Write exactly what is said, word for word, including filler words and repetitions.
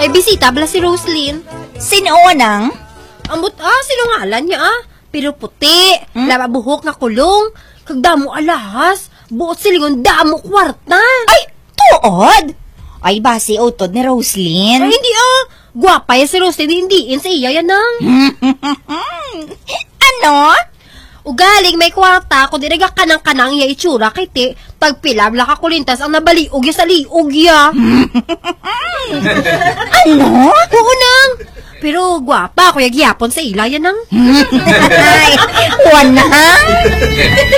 May bisita bala si Roslyn. Sino nang? Ambot ah, sinungalan niya ah. Pero puti, hmm? Laba buhok na kulong. Kagdamo alahas, buot silingon damo kwarta. Ay, tuod! Ay, basi utod ni Roslyn. Ay, hindi ah. Gwapa yan si Roslyn, hindiin sa iya yan nang. Ano? Ugaling may kwarta, kung dinaga kanang-kanang iya itsura kay ti, tagpilab laka kulintas ang nabaliog ya sa liog ya. Ano? Oo nang. Pero gwapa, kuya gyapon sa ila yan nang. Ay, wana.